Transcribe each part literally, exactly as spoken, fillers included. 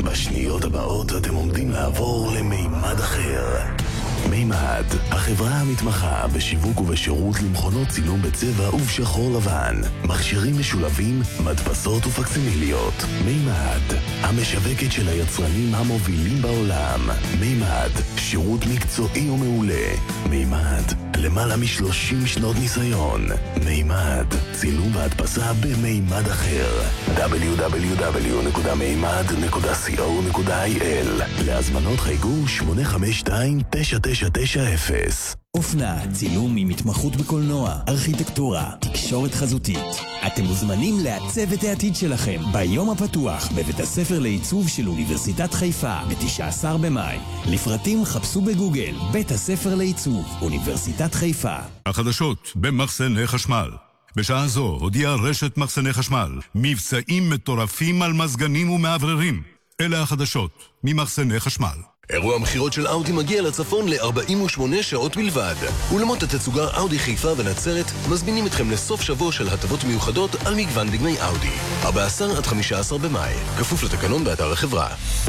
בשניות הבאות אתם עומדים לעבור למימד אחר. מימד, החברה המתמחה בשיווק ובשירות למכונות צילום בצבע ובשחור לבן, מכשירים משולבים, מדפסות ופקסימיליות. מימד, המשווקת של היצרנים המובילים בעולם. מימד, שירות מקצועי ומעולה. מימד, למעלה משלושים שנות ניסיון. מימד, צילום והדפסה במימד אחר. דאבליו דאבליו דאבליו נקודה מימד נקודה סי או נקודה איי אל. להזמנות חייגו שמונה חמש שתיים תשע תשע תשע אפס. אופנה, צילום עם התמחות בקולנוע, ארכיטקטורה, תקשורת חזותית. אתם מוזמנים לעצב את העתיד שלכם ביום הפתוח בבית הספר לעיצוב של אוניברסיטת חיפה ב-תשעה עשר במאי. לפרטים חפשו בגוגל בית הספר לעיצוב אוניברסיטת חיפה. החדשות במחסני חשמל. בשעה זו הודיעה רשת מחסני חשמל מבצעים מטורפים על מזגנים ומעבררים. אלה החדשות ממחסני חשמל. אירוע המחירות של אאודי מגיע לצפון ל-ארבעים ושמונה שעות בלבד. אולמות התצוגה אאודי חיפה ונצרת מזמינים אתכם לסוף שבוע של הטבות מיוחדות על מגוון דגמי אאודי. ארבעה עשר עד חמישה עשר במאי. כפוף לתקנון באתר החברה.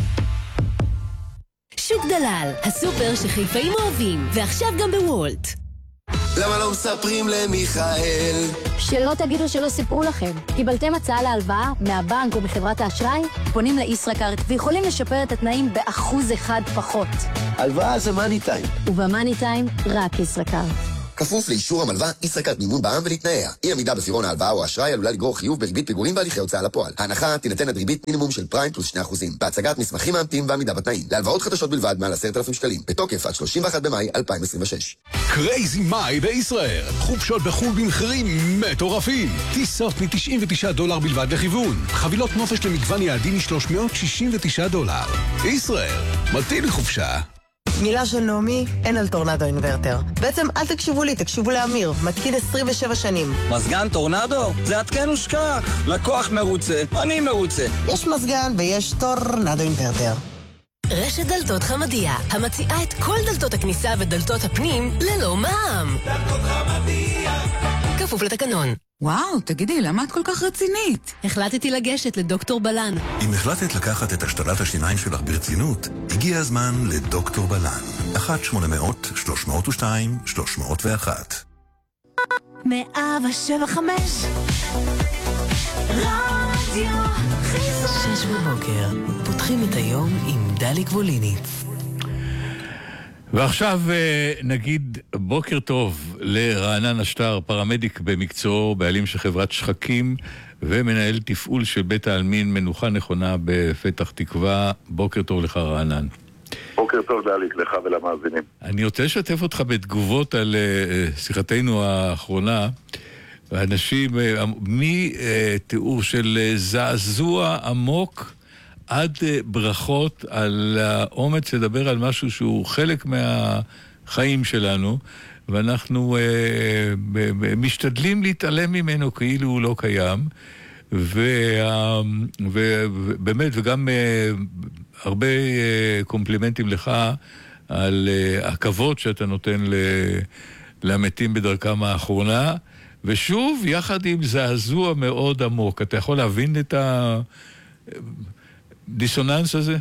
שוק דלל, הסופר שחיפאים אוהבים, ועכשיו גם בוולט. למה לא מספרים למיכאל? שלא תגידו שלא סיפרו לכם. קיבלתם הצעה להלוואה מהבנק או מחברת האשראי? פונים לישראכרט ויכולים לשפר את התנאים באחוז אחד פחות. הלוואה זה מאני טיים. ובמאני טיים רק ישראכרט. כפוף לאישור המלווה, ישראכרט מימון בע"מ ולתנאיה. אי עמידה בפירעון ההלוואה או האשראי עלולה לגרור חיוב בריבית פיגורים בהליכי הוצאה לפועל. ההנחה תינתן עד ריבית מינימום של פריים פלוס שני אחוזים. בהצגת מסמכים מאמתים ועמידה בתנאים. להלוואות חדשות בלבד מעל עשרת אלפים שקלים. בתוקף עד שלושים ואחד במאי אלפיים עשרים ושש. קרייזי מאי בישראל. חופשות בחול במחירים מטורפים. טיסות מ-תשעים ותשעה דולר בלבד לכיוון. חבילות נופש למגוון יעדים מ-שלוש מאות שישים ותשעה דולר. ישראל, מתאים לחופשה. מילה של נעמי, אין על טורנדו אינברטר. בעצם אל תקשיבו לי, תקשיבו לאמיר, מתקין עשרים ושבע שנים. מזגן טורנדו? זה עדכן ושכח. לקוח מרוצה, אני מרוצה. יש מזגן ויש טורנדו אינברטר. רשת דלתות חמדיה, המציעה את כל דלתות הכניסה ודלתות הפנים ללא מע"מ. דלתות חמדיה. כפוף לתקנון. וואו, תגידי, למה את כל כך רצינית? החלטתי לגשת לדוקטור בלן. אם החלטת לקחת את השתלת השיניים שלך ברצינות, הגיע הזמן לדוקטור בלן. אחת שמונה מאות שלוש מאות ושתיים שלוש מאות ואחת. מאה שבע חמש רדיו חיפה. שש בבוקר, פותחים את היום עם דלי גבולינית. ועכשיו נגיד בוקר טוב לרענן אשטר, פרמדיק במקצועו, בעלים של חברת שחקים ומנהל תפעול של בית העלמין מנוחה נכונה בפתח תקווה. בוקר טוב לך רענן. בוקר טוב דליק, לך ולמאזינים. אני רוצה לשתף אותך בתגובות על שיחתנו האחרונה. אנשים מתיאור של זעזוע עמוק עד ברכות על האומץ לדבר על משהו שהוא חלק מהחיים שלנו, ואנחנו אה, ב- ב- משתדלים להתעלם ממנו כאילו הוא לא קיים, ובאמת, וגם אה, הרבה אה, קומפלימנטים לך על אה, הכבוד שאתה נותן ל- למתים בדרכם האחרונה, ושוב, יחד עם זעזוע מאוד עמוק. אתה יכול להבין את ה... דיסוננס הזה?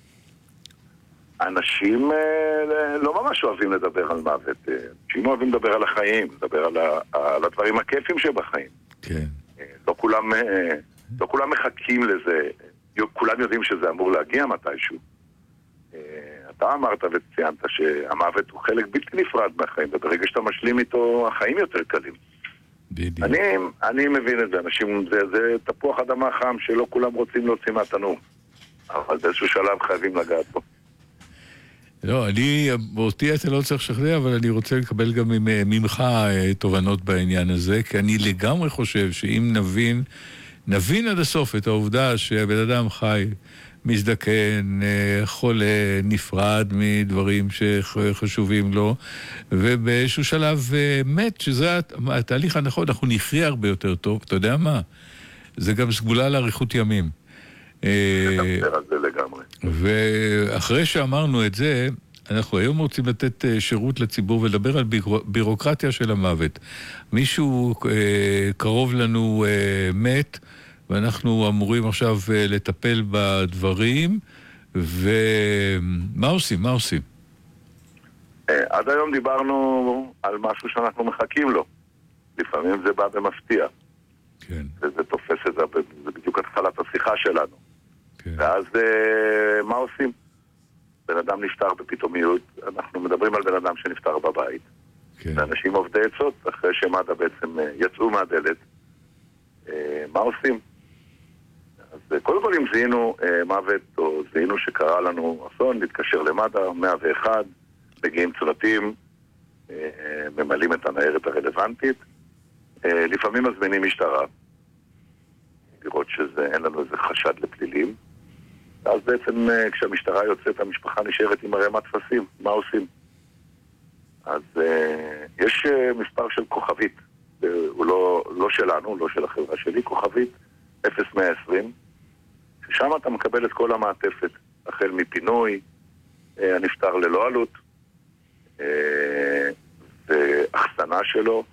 אנשים לא ממש אוהבים לדבר על מוות. אנשים אוהבים לדבר על החיים, לדבר על, ה, על הדברים הכיפים שבחיים. כן. לא כולם, לא כולם מחכים לזה. כולם יודעים שזה אמור להגיע מתישהו. אתה אמרת וציינת שהמוות הוא חלק בלתי נפרד מהחיים, וברגע שאתה משלים איתו, החיים יותר קלים. בדיוק. אני, אני מבין את זה. אנשים, זה, זה תפוח אדמה חם שלא כולם רוצים להוציא מהתנור. אבל באיזשהו שלב חייבים לגעת בו. לא, אני, אותי אתה לא צריך לשכנע, אבל אני רוצה לקבל גם ממך תובנות בעניין הזה, כי אני לגמרי חושב שאם נבין, נבין עד הסוף את העובדה שהבן אדם חי, מזדקן, חולה, נפרד מדברים שחשובים לו, ובאיזשהו שלב מת, שזה התהליך הנכון, אנחנו נחיה הרבה יותר טוב, אתה יודע מה? זה גם סגולה לאריכות ימים. ואחרי שאמרנו את זה, אנחנו היום רוצים לתת שירות לציבור ולדבר על בירוקרטיה של המוות. מישהו קרוב לנו מת, ואנחנו אמורים עכשיו לטפל בדברים, ומה עושים? מה עושים? עד היום דיברנו על משהו שאנחנו מחכים לו. לפעמים זה בא במפתיע. כן. וזה תופס את זה, זה בדיוק התחלת השיחה שלנו. כן. ואז מה עושים? בן אדם נפטר בפתאומיות, אנחנו מדברים על בן אדם שנפטר בבית. כן. ואנשים עובדי עצות, אחרי שמד"א בעצם יצאו מהדלת, מה עושים? אז קודם כל אם זיהינו מוות או זיהינו שקרה לנו אסון, להתקשר למד"א, מאה ואחת, מגיעים צוותים, ממלאים את הניירת הרלוונטית, לפעמים מזמינים משטרה, לראות שאין לנו איזה חשד לפלילים, אז בעצם כשהמשטרה יוצאת, המשפחה נשארת עם ערימת טפסים, מה עושים? אז יש מספר של כוכבית, הוא לא, לא שלנו, לא של החברה שלי, כוכבית אפס מאה ועשרים, ששם אתה מקבל את כל המעטפת, החל מפינוי, הנפטר ללא עלות, והחסנה שלו,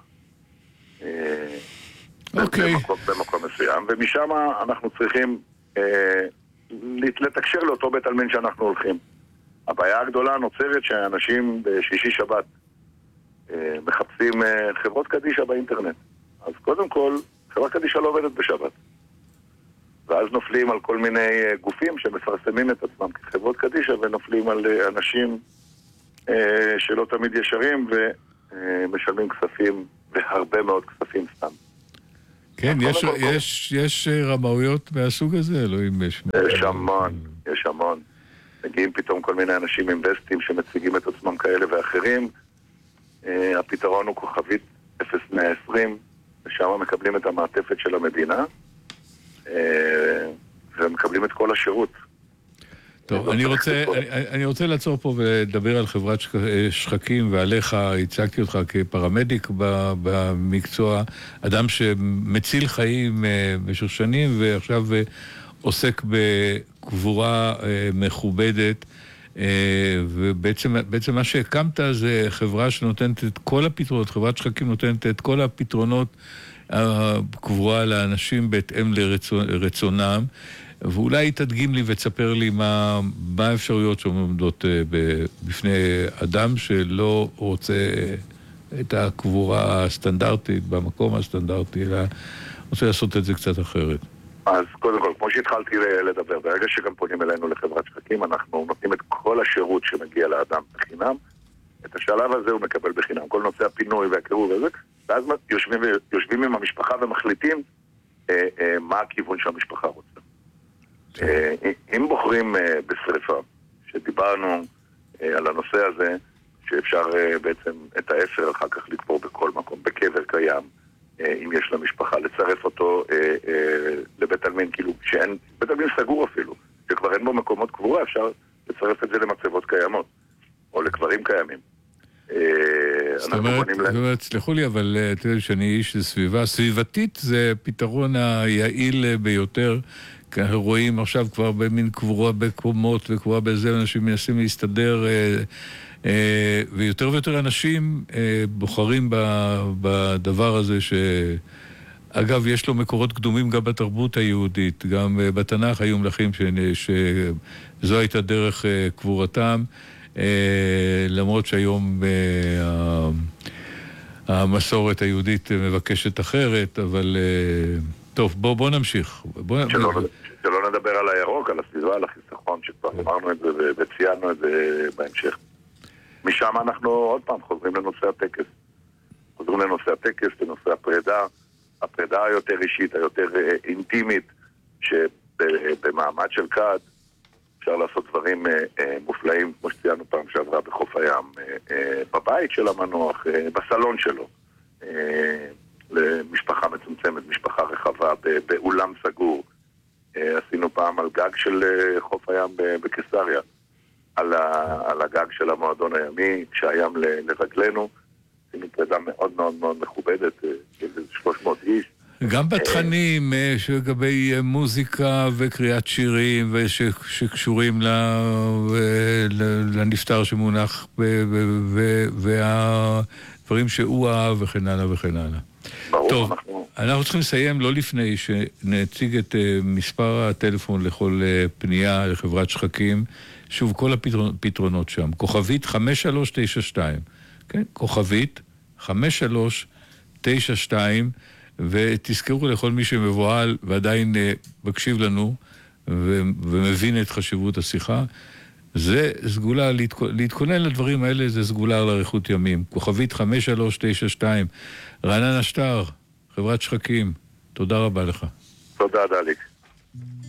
אוקיי. במקום, במקום מסוים, ומשם אנחנו צריכים לתקשר לאותו בית עלמין שאנחנו הולכים. הבעיה הגדולה נוצרת שאנשים בשישי שבת מחפשים חברות קדישה באינטרנט. אז קודם כל, חברת קדישה לא עובדת בשבת. ואז נופלים על כל מיני גופים שמפרסמים את עצמם כחברות קדישה, ונופלים על אנשים שלא תמיד ישרים ומשלמים כספים, והרבה מאוד כספים סתם. כן, יש, יש, יש רמאויות מהסוג הזה, לא אם יש... יש המון, יש המון. מגיעים פתאום כל מיני אנשים עם וסטים שמציגים את עצמם כאלה ואחרים. הפתרון הוא כוכבית אפס מאה ועשרים, ושם מקבלים את המעטפת של המדינה, ומקבלים את כל השירות. טוב, אני רוצה, אני, אני רוצה לעצור פה ולדבר על חברת שחקים, ועליך הצגתי אותך כפרמדיק במקצוע, אדם שמציל חיים במשך שנים, ועכשיו עוסק בקבורה מכובדת, ובעצם בעצם מה שהקמת זה חברה שנותנת את כל הפתרונות, חברת שחקים נותנת את כל הפתרונות הקבורה לאנשים בהתאם לרצונם, ואולי תדגים לי ותספר לי מה, מה האפשרויות שעומדות בפני אדם שלא רוצה את הקבורה הסטנדרטית במקום הסטנדרטי, אלא רוצה לעשות את זה קצת אחרת. אז קודם כל, כמו שהתחלתי לדבר, ברגע שגם פונים אלינו לחברת שחקים, אנחנו נותנים את כל השירות שמגיע לאדם בחינם. את השלב הזה הוא מקבל בחינם, כל נושא הפינוי והקירוב וזה, ואז יושבים, יושבים עם המשפחה ומחליטים אה, אה, מה הכיוון שהמשפחה רוצה. אה, אם בוחרים אה, בשריפה, שדיברנו אה, על הנושא הזה, שאפשר אה, בעצם את האפר אחר כך לקבור בכל מקום, בקבר קיים, אה, אם יש למשפחה, לצרף אותו אה, אה, לבית עלמין, כאילו שאין, בית עלמין סגור אפילו, שכבר אין בו מקומות קבורה, אפשר לצרף את זה למצבות קיימות, או לקברים קיימים. זאת אומרת, סליחו לי, אבל אתה יודע שאני איש סביבה, סביבתית זה פתרון היעיל ביותר, כי אנחנו רואים עכשיו כבר במין קבורה בקומות וקבורה בזה, אנשים מנסים להסתדר, ויותר ויותר אנשים בוחרים בדבר הזה ש... אגב, יש לו מקורות קדומים גם בתרבות היהודית, גם בתנ"ך היו מלכים שזו הייתה דרך קבורתם, למרות שהיום המסורת היהודית מבקשת אחרת, אבל טוב, בוא, בוא נמשיך. בוא... שלא, שלא נדבר על הירוק, על הסביבה, על החיסכון, שכבר אמרנו את זה וציינו את זה בהמשך. משם אנחנו עוד פעם חוזרים לנושא הטקס. חוזרים לנושא הטקס, לנושא הפרידה, הפרידה היותר אישית, היותר אינטימית, שבמעמד של כד אפשר לעשות דברים אה, אה, מופלאים, כמו שציינו פעם שעברה בחוף הים, אה, אה, בבית של המנוח, אה, בסלון שלו, אה, למשפחה מצומצמת, משפחה רחבה, באולם סגור. אה, עשינו פעם על גג של אה, חוף הים בקיסריה, על, על הגג של המועדון הימי, כשהים לרגלנו. עשינו פרידה מאוד מאוד מאוד מכובדת, אה, שלוש מאות איש. גם בתכנים לגבי מוזיקה וקריאת שירים שקשורים לנפטר שמונח והדברים שהוא אהב וכן הלאה וכן הלאה. טוב, אנחנו צריכים לסיים לא לפני שנציג את מספר הטלפון לכל פנייה לחברת שחקים. שוב, כל הפתרונות שם. כוכבית חמש שלוש תשע שתיים. כן? כוכבית חמש שלוש תשע שתיים, ותזכרו לכל מי שמבועל ועדיין מקשיב לנו ומבין את חשיבות השיחה, זה סגולה, להתכונן לדברים האלה, זה סגולה לאריכות ימים. כוכבית חמש שלוש תשע שתיים. רענן אשטר, חברת שחקים, תודה רבה לך. תודה, דליק.